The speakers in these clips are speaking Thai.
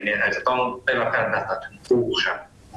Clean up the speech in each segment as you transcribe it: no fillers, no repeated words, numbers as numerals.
เนี่ยอาจจะต้องได้รับการผ่าตัดทั้งคู่ครับ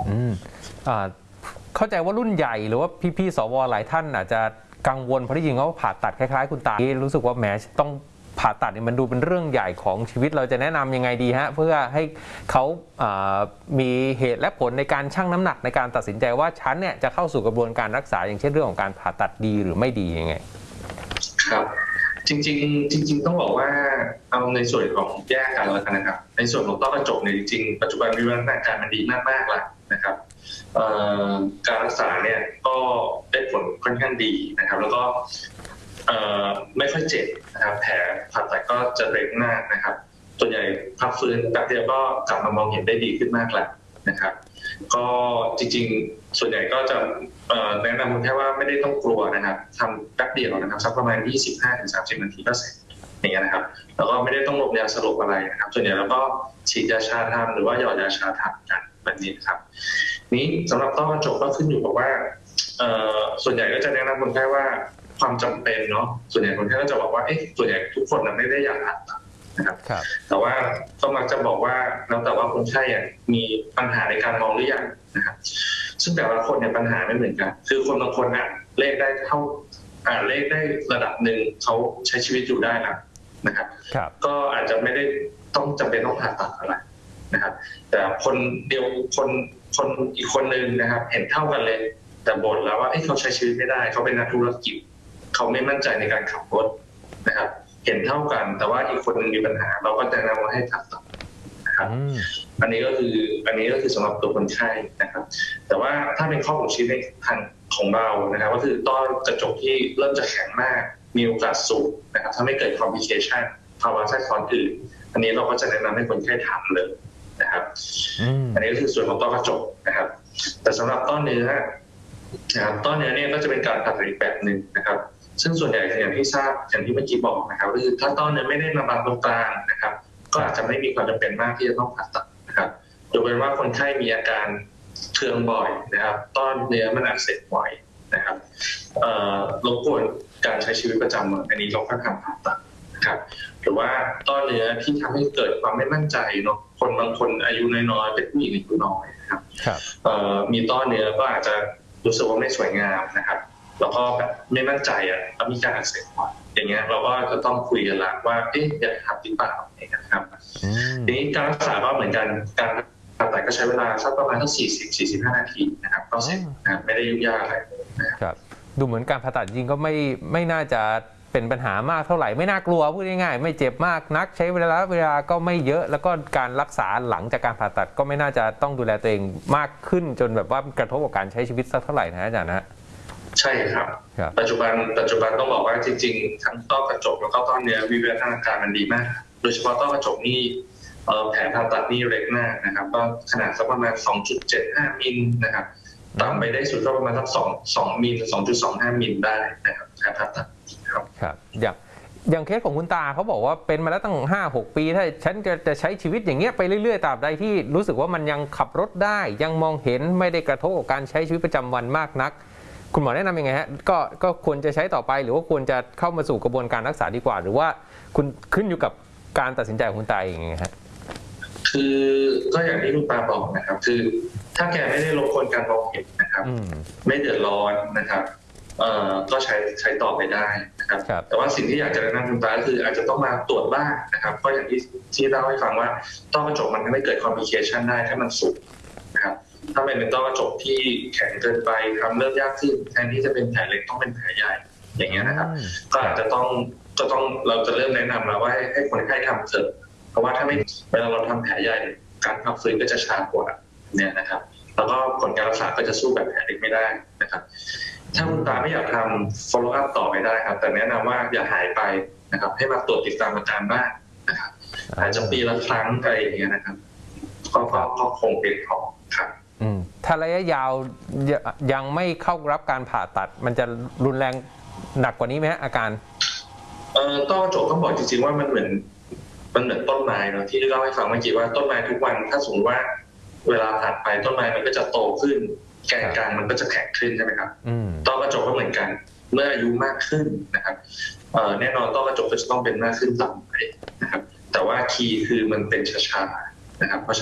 เข้าใจว่ารุ่นใหญ่หรือว่าพี่ๆสวหลายท่านอาจจะกังวลเพราะที่จริงเขาผ่าตัดคล้ายๆคุณตารู้สึกว่าแหมต้องผ่าตัดเนี่ยมันดูเป็นเรื่องใหญ่ของชีวิตเราจะแนะนำยังไงดีฮะเพื่อให้เขามีเหตุและผลในการชั่งน้ำหนักในการตัดสินใจว่าฉันเนี่ยจะเข้าสู่กระบวนการรักษาอย่างเช่นเรื่องของการผ่าตัดดีหรือไม่ดียังไงครับจริงต้องบอกว่าเอาในส่วนของแยกกันแล้วกันนะครับในส่วนของต้อกระจกเนี่ยจริงปัจจุบันวิวัฒนาการมันดีมากๆแล้วนะครับการรักษาเนี่ยก็ได้ผลค่อนข้างดีนะครับแล้วก็ไม่ค่อยเจ็บนะครับแผลผ่าตัดก็จะเล็กมากนะครับส่วนใหญ่พักฟื้นแป๊บเดียวก็กลับมามองเห็นได้ดีขึ้นมากแล้วนะครับก็จริงๆส่วนใหญ่ก็จะแนะนำแค่ว่าไม่ได้ต้องกลัวนะครับทำแป๊บเดียวนะครับสักประมาณ 25-30 นาทีก็เสร็จอย่างเงี้ยนะครับแล้วก็ไม่ได้ต้องลงยาสลบอะไรนะครับส่วนใหญ่แล้วก็ฉีดยาชาทำหรือว่าหยอดยาชาทำกันแบบนี้ครับนี้สำหรับต้อกระจกก็ขึ้นอยู่กับว่าส่วนใหญ่ก็จะแนะนำคนไข้ว่าความจำเป็นเนาะส่วนใหญ่คนไข้ก็จะบอกว่าส่วนใหญ่ทุกคนไม่ได้อยากผ่าตัดนะครับแต่ว่าก็มักจะบอกว่าแล้วแต่ว่าคนไข้มีปัญหาในการมองหรือยังนะครับซึ่งแต่ละคนเนี่ยปัญหาไม่เหมือนกันคือคนบางคนเลขได้เท่าเลขได้ระดับหนึ่งเขาใช้ชีวิตอยู่ได้แล้วนะครับก็อาจจะไม่ได้ต้องจำเป็นต้องผ่าตัดอะไรนะครับแต่คนเดียวคนอีกคนนึงนะครับเห็นเท่ากันเลยแต่บ่นแล้วว่าเขาใช้ชีวิตไม่ได้เขาเป็นนักธุรกิจเขาไม่มั่นใจในการขับรถนะครับเห็นเท่ากันแต่ว่าอีกคนนึงมีปัญหาเราก็จะแนะนำว่าให้ผ่าตัดนะครับอันนี้ก็คือสำหรับตัวคนไข้นะครับแต่ว่าถ้าเป็นข้อบ่งชี้ในทางของเรานะครับก็คือต้อกระจกที่เริ่มจะแข็งมากมีโอกาสสูงนะครับถ้าไม่เกิด complication ภาวะแทรกซ้อนอื่นอันนี้เราก็จะแนะนำให้คนไข้ทำเลยนะครับอันนี้ก็คือส่วนของต้อกระจกนะครับแต่สำหรับต้อเนื้อนะครับต้อเนื้อเนี่ยก็จะเป็นการผ่าตัดอีกแบบหนึ่งนะครับซึ่งส่วนใหญ่อย่างที่ทราบอย่างที่เมื่อกี้บอกนะครับก็คือถ้าต้อเนื้อไม่ได้มาบางตรงกลางนะครับก็อาจจะไม่มีความจำเป็นมากที่จะต้องผ่าตัดนะครับยกเว้นว่าคนไข้มีอาการเคืองบ่อยนะครับต้อเนื้อมันอักเสบบ่อยนะครับรบกวนการใช้ชีวิตประจำวันอันนี้เราก็ทำผ่าตัดนะครับหรือว่าต้อเนื้อที่ทำให้เกิดความไม่มั่นใจเนาะคนบางคนอายุน้อยๆเป็นผู้หญิงอายุน้อยนะครับมีต้อเนื้อก็อาจจะรู้สึกว่าไม่สวยงามนะครับแล้วก็แบบไม่มั่นใจแล้วมีการอักเสบบ่อยอย่างเงี้ยเราก็จะต้องคุยกันละว่าอยากทำหรือเปล่านะครับทีนี้การรักษาก็เหมือนกันการผ่าตัดก็ใช้เวลาสักประมาณทั้ง40-45 นาทีนะครับก็เสร็จนะไม่ได้ยุ่งยากอะไรนะครับดูเหมือนการผ่าตัดจริงก็ไม่น่าจะเป็นปัญหามากเท่าไหร่ไม่น่ากลัวพูดง่ายๆไม่เจ็บมากนักใช้เวลาก็ไม่เยอะแล้วก็การรักษาหลังจากการผ่าตัดก็ไม่น่าจะต้องดูแลตัวเองมากขึ้นจนแบบว่ากระทบกับการใช้ชีวิตสักเท่าไหร่นะอาจารย์นะใช่ครับปัจจุบันต้องบอกว่าจริงๆทั้งต้อกระจกแล้วก็ต้อเนื้อวิวัฒนาการมันดีมากโดยเฉพาะต้อกระจกนี่แผลผ่าตัดนี่เล็กมากนะครับก็ขนาดสักประมาณ 2.75 มิลนะครับต่ำไปได้สุดก็ประมาณสัก2มิล 2.25 มิลได้นะครับแผลผ่าตัดครับอย่างเคสของคุณตาเขาบอกว่าเป็นมาแล้วตั้ง 5-6 ปีถ้าฉันจะใช้ชีวิตอย่างเงี้ยไปเรื่อยๆตราบใดที่รู้สึกว่ามันยังขับรถได้ยังมองเห็นไม่ได้กระทบกับการใช้ชีวิตประจำวันมากนักคุณหมอแนะนำยังไงฮะก็ควรจะใช้ต่อไปหรือว่าควรจะเข้ามาสู่กระบวนการรักษาดีกว่าหรือว่าคุณขึ้นอยู่กับการตัดสินใจของคุณตาเองไงฮะคือก็อย่างที่คุณตาบอกนะครับคือถ้าแกไม่ได้รบกวนการมองเห็นนะครับไม่เดือดร้อนนะครับก็ใช้ต่อไปได้นะครับแต่ว่าสิ่งที่อยากจะแนะนำคุณตาคืออาจจะต้องมาตรวจบ้างนะครับก็อย่างที่เล่าให้ฟังว่าต้อกระจกมันไม่เกิดคอมพลิเคชันได้ถ้ามันสุกนะครับถ้าเป็นต้อกระจกที่แข็งเกินไปทำเริ่มยากขึ้นแทนที่จะเป็นแผลเล็กต้องเป็นแผลใหญ่อย่างเงี้ยนะครับก็อาจจะต้องเราจะเริ่มแนะนำแล้วว่าให้คนไข้ทำเถอะเพราะว่าถ้าไม่เวลาเราทำแผลใหญ่การพักฟื้นก็จะช้ากว่าเนี่ยนะครับแล้วก็ผลการรักษาก็จะสู้แบบแผลเล็กไม่ได้นะครับถ้าคุณตาไม่อยากทำ follow up ต่อไปได้ครับแต่แนะนำว่าอย่าหายไปนะครับให้มาตรวจติดตามอาการบ้างนะครับอาจจะปีละครั้งอะไรอย่างเงี้ยนะครับก็คงเป็นพอครับถ้าระยะยาวยังไม่เข้ารับการผ่าตัดมันจะรุนแรงหนักกว่านี้ไหมอาการต้อกระจกต้องบอกจริงๆว่ามันเหมือนต้นไม้เนาะที่เล่าให้ฟังเมื่อกี้ว่าต้นไม้ทุกวันถ้าสมมติว่าเวลาผ่านไปต้นไม้มันก็จะโตขึ้นแกนกลางมันก็จะแข็งขึ้นใช่ไหมครับต้อกระจกก็เหมือนกันเมื่ออายุมากขึ้นนะครับแน่นอนต้อกระจกก็จะต้องเป็นมากขึ้นต่ำไปนะครับแต่ว่าคีย์คือมันเป็นช้าๆนะครับเพราะ